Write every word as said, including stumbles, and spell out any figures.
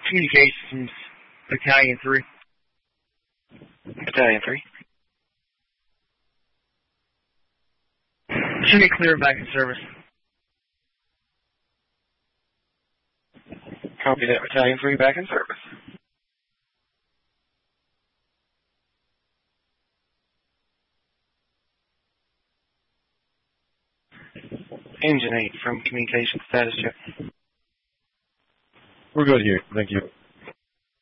Communications, Battalion three. Battalion three. Should be clear back in service. Copy that, Battalion three, back in service. Engine eight from communication status check. We're good here. Thank you.